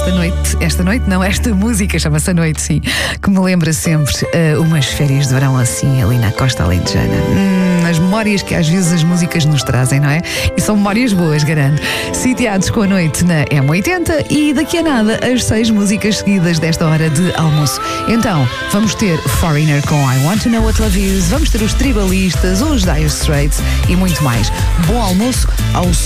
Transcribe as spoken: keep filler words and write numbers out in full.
esta noite, esta noite não, esta música chama-se A Noite, sim, que me lembra sempre uh, umas férias de verão assim, ali na costa alentejana. Hum, as memórias que às vezes as músicas nos trazem, não é? E são memórias boas, garanto. Sitiados com A Noite na M oitenta e daqui a nada as seis músicas seguidas desta hora de almoço. Então, vamos ter Foreigner com I Want to Know What Love Is, vamos ter os Tribalistas, os Dire Straits e muito mais. Bom almoço ao